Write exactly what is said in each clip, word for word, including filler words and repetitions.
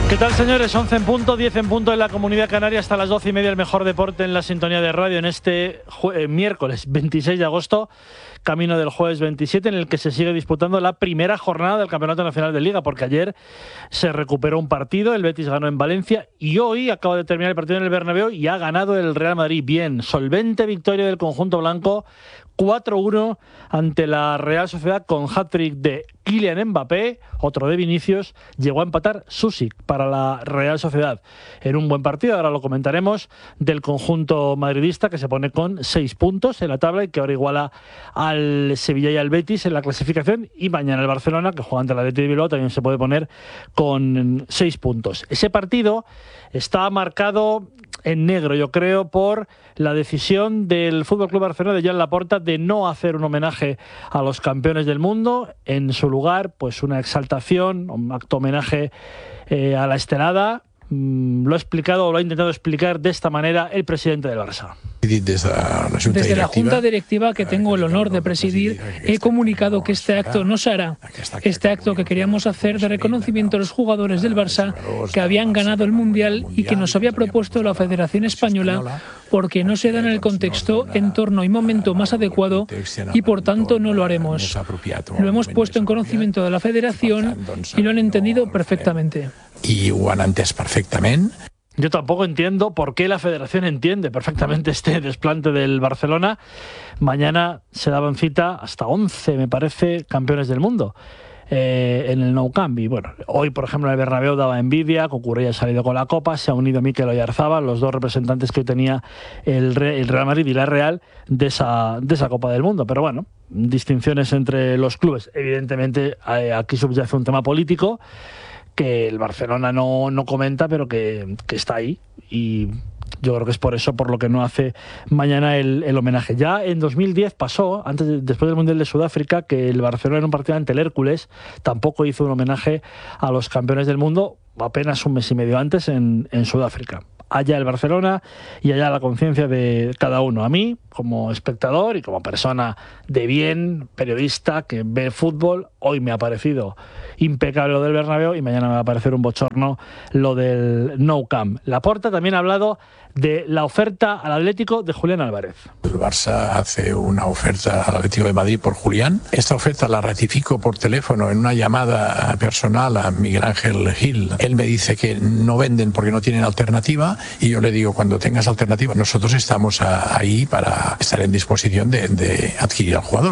¿Qué tal, señores? once en punto, diez en punto en la Comunidad Canaria, hasta las doce y media el mejor deporte en la sintonía de radio en este eh, miércoles veintiséis de agosto, camino del jueves veintisiete, en el que se sigue disputando la primera jornada del Campeonato Nacional de Liga, porque ayer se recuperó un partido, el Betis ganó en Valencia y hoy acaba de terminar el partido en el Bernabéu y ha ganado el Real Madrid. Bien, solvente victoria del conjunto blanco, cuatro uno ante la Real Sociedad con hat-trick de Kylian Mbappé, otro de Vinicius. Llegó a empatar Susic para la Real Sociedad en un buen partido, ahora lo comentaremos, del conjunto madridista, que se pone con seis puntos en la tabla y que ahora iguala al Sevilla y al Betis en la clasificación, y mañana el Barcelona, que juega ante el Athletic de Bilbao, también se puede poner con seis puntos. Ese partido está marcado en negro, yo creo, por la decisión del F C Barcelona de Joan Laporta de no hacer un homenaje a los campeones del mundo. En su lugar, pues una exaltación, un acto homenaje eh, a la estelada. Mm, lo ha explicado, o lo ha intentado explicar de esta manera el presidente del Barça. Desde la Junta Directiva, que tengo el honor de presidir, he comunicado que este acto no se hará. Este acto que queríamos hacer de reconocimiento a los jugadores del Barça que habían ganado el Mundial y que nos había propuesto la Federación Española, porque no se da en el contexto, entorno y momento más adecuado, y por tanto no lo haremos. Lo hemos puesto en conocimiento de la Federación y lo han entendido perfectamente. Y lo han entès perfectament. Yo tampoco entiendo por qué la Federación entiende perfectamente este desplante del Barcelona. Mañana se daban cita hasta once, me parece, campeones del mundo eh, en el Nou Camp. Y bueno, hoy, por ejemplo, en el Bernabéu daba envidia, Cucurella ha salido con la Copa, se ha unido Mikel Oyarzabal, los dos representantes que tenía el, Re, el Real Madrid y la Real de esa, de esa Copa del Mundo. Pero bueno, distinciones entre los clubes. Evidentemente, eh, aquí subyace un tema político que el Barcelona no, no comenta, pero que, que está ahí, y yo creo que es por eso por lo que no hace mañana el, el homenaje. Ya en dos mil diez pasó, antes de, después del Mundial de Sudáfrica, que el Barcelona en un partido ante el Hércules tampoco hizo un homenaje a los campeones del mundo, apenas un mes y medio antes en, en Sudáfrica. Allá el Barcelona y allá la conciencia de cada uno. A mí, como espectador y como persona de bien, periodista que ve fútbol, hoy me ha parecido impecable lo del Bernabéu y mañana me va a parecer un bochorno lo del Nou Camp. Laporta también ha hablado de la oferta al Atlético de Julián Álvarez. El Barça hace una oferta al Atlético de Madrid por Julián. Esta oferta la ratifico por teléfono en una llamada personal a Miguel Ángel Gil. Él me dice que no venden porque no tienen alternativa, y yo le digo, cuando tengas alternativa, nosotros estamos a, ahí para estar en disposición de, de adquirir al jugador.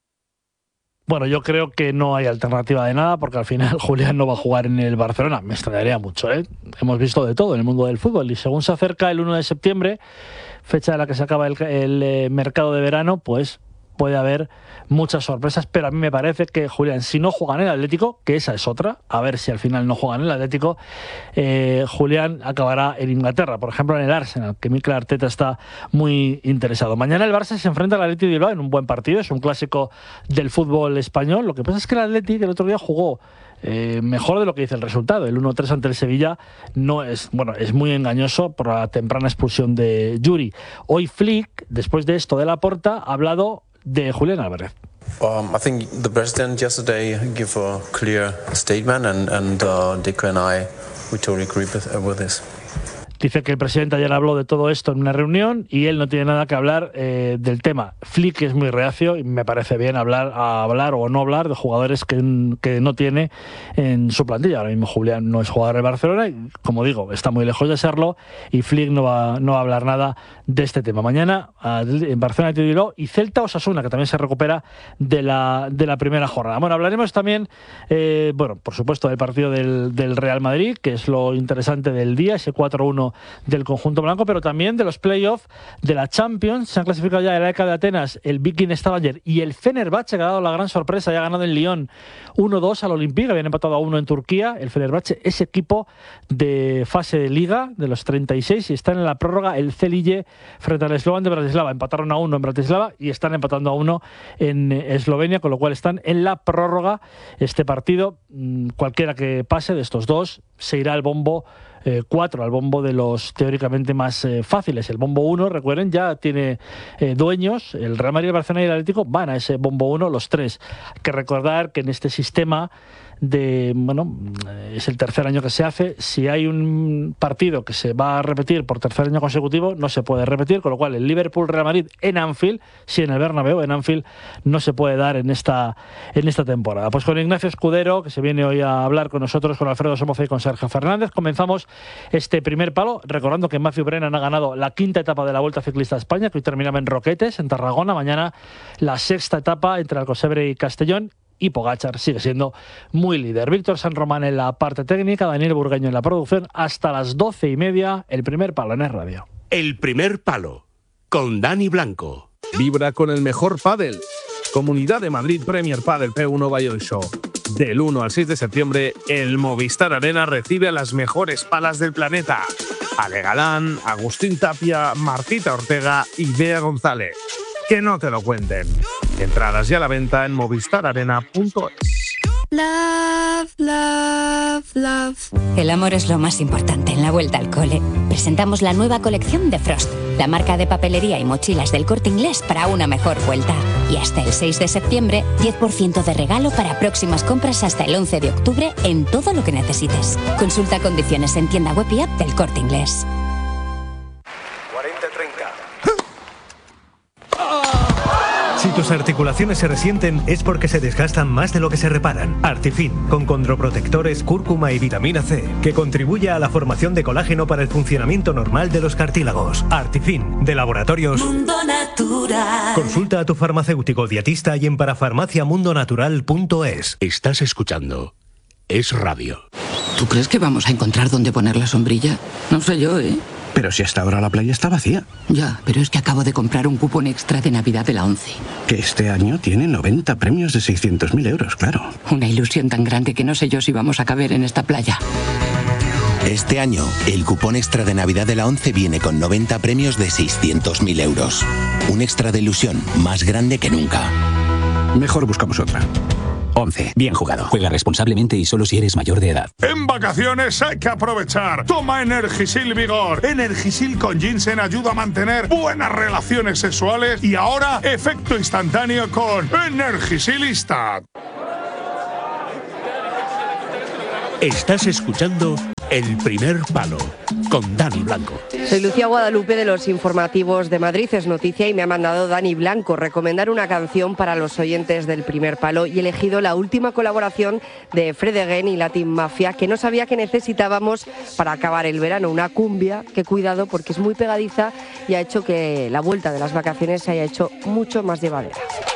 Bueno, yo creo que no hay alternativa de nada, porque al final Julián no va a jugar en el Barcelona. Me extrañaría mucho, ¿eh? Hemos visto de todo en el mundo del fútbol, y según se acerca el uno de septiembre, fecha en la que se acaba el, el eh, mercado de verano, pues puede haber muchas sorpresas, pero a mí me parece que Julián, si no juega en el Atlético, que esa es otra, a ver si al final no juega en el Atlético, eh, Julián acabará en Inglaterra, por ejemplo en el Arsenal, que Mikel Arteta está muy interesado. Mañana el Barça se enfrenta al Athletic de Bilbao en un buen partido, es un clásico del fútbol español. Lo que pasa es que el Athletic el otro día jugó Eh, mejor de lo que dice el resultado. El uno tres ante el Sevilla no es, bueno, es muy engañoso por la temprana expulsión de Yuri. Hoy Flick, después de esto de Laporta, ha hablado de Julián Álvarez. Um, I think the president yesterday gave a clear statement, and, and uh, Deco and I we totally agree with, uh, with this. Dice que el presidente ayer habló de todo esto en una reunión y él no tiene nada que hablar eh, del tema. Flick es muy reacio y me parece bien hablar, a hablar o no hablar de jugadores que, que no tiene en su plantilla. Ahora mismo Julián no es jugador de Barcelona y, como digo, está muy lejos de serlo, y Flick no va, no va a hablar nada de este tema. Mañana en Barcelona y Celta Osasuna, que también se recupera de la, de la primera jornada. Bueno, hablaremos también, eh, bueno, por supuesto, del partido del, del Real Madrid, que es lo interesante del día, ese cuatro uno del conjunto blanco, pero también de los playoffs de la Champions. Se han clasificado ya el A E K de Atenas, el Viking Stavanger y el Fenerbahce, que ha dado la gran sorpresa, ya ha ganado en Lyon uno dos al Olympique, habían empatado a uno en Turquía. El Fenerbahce es equipo de fase de liga de los treinta y seis y están en la prórroga el Celje frente al Slovan de Bratislava. Empataron a uno en Bratislava y están empatando a uno en Eslovenia, con lo cual están en la prórroga. Este partido, cualquiera que pase de estos dos, se irá al bombo eh, cuatro al bombo de los teóricamente más eh, fáciles. El bombo uno, recuerden, ya tiene eh, dueños. El Real Madrid, el Barcelona y el Atlético van a ese bombo uno, los tres. Hay que recordar que en este sistema de, bueno, es el tercer año que se hace. Si hay un partido que se va a repetir por tercer año consecutivo, no se puede repetir, con lo cual el Liverpool-Real Madrid en Anfield, si en el Bernabéu, en Anfield, no se puede dar en esta, en esta temporada. Pues con Ignacio Escudero, que se viene hoy a hablar con nosotros, con Alfredo Somoza y con Sergio Fernández, comenzamos este primer palo, recordando que Matthew Brennan ha ganado la quinta etapa de la Vuelta Ciclista a España, que hoy terminaba en Roquetes, en Tarragona. Mañana la sexta etapa entre Alcosebre y Castellón, y Pogačar sigue siendo muy líder. Víctor San Román en la parte técnica, Daniel Burgueño en la producción. Hasta las doce y media, el primer palo en Es Radio. El primer palo, con Dani Blanco. Vibra con el mejor pádel. Comunidad de Madrid Premier Padel P uno Bayern Show. Del uno al seis de septiembre, el Movistar Arena recibe a las mejores palas del planeta. Ale Galán, Agustín Tapia, Martita Ortega y Bea González. Que no te lo cuenten. Entradas ya a la venta en movistar arena punto es. Love, love, love. El amor es lo más importante en la vuelta al cole. Presentamos la nueva colección de Frost, la marca de papelería y mochilas del Corte Inglés para una mejor vuelta. Y hasta el seis de septiembre, diez por ciento de regalo para próximas compras hasta el once de octubre en todo lo que necesites. Consulta condiciones en tienda web y app del Corte Inglés. cuarenta treinta. Si tus articulaciones se resienten es porque se desgastan más de lo que se reparan. Artifin, con condroprotectores, cúrcuma y vitamina C, que contribuye a la formación de colágeno para el funcionamiento normal de los cartílagos. Artifin, de Laboratorios Mundo Natural. Consulta a tu farmacéutico dietista y en parafarmacia mundo natural punto es. Estás escuchando Es Radio. ¿Tú crees que vamos a encontrar dónde poner la sombrilla? No sé yo, ¿eh? Pero si hasta ahora la playa está vacía. Ya, pero es que acabo de comprar un cupón extra de Navidad de la ONCE. Que este año tiene noventa premios de seiscientos mil euros, claro. Una ilusión tan grande que no sé yo si vamos a caber en esta playa. Este año, el cupón extra de Navidad de la ONCE viene con noventa premios de seiscientos mil euros. Un extra de ilusión más grande que nunca. Mejor buscamos otra. once. Bien jugado. Juega responsablemente y solo si eres mayor de edad. En vacaciones hay que aprovechar. Toma Energisil Vigor. Energisil con ginseng ayuda a mantener buenas relaciones sexuales y ahora efecto instantáneo con Energisilista. Estás escuchando El primer palo, con Dani Blanco. Soy Lucía Guadalupe de los informativos de Madrid Es Noticia y me ha mandado Dani Blanco recomendar una canción para los oyentes del primer palo y he elegido la última colaboración de Fred Again y Latin Mafia, que no sabía que necesitábamos para acabar el verano, una cumbia que cuidado porque es muy pegadiza y ha hecho que la vuelta de las vacaciones se haya hecho mucho más llevadera.